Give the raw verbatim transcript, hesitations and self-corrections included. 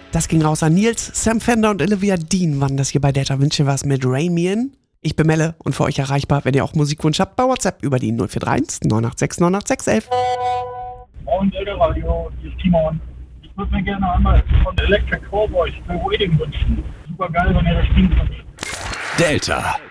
Das ging raus an Nils, Sam Fender und Olivia Dean waren das hier bei Delta Wünsche was mit Ramian. Ich bin Melle und für euch erreichbar, wenn ihr auch Musikwunsch habt, bei WhatsApp über die null vier drei eins neun acht sechs neun acht sechs eins eins. Moin Delta Radio, hier ist Timon. Ich würde mir gerne einmal von Electric Cowboys The Waiting wünschen. Super geil, wenn ihr das spielen könnt. Delta.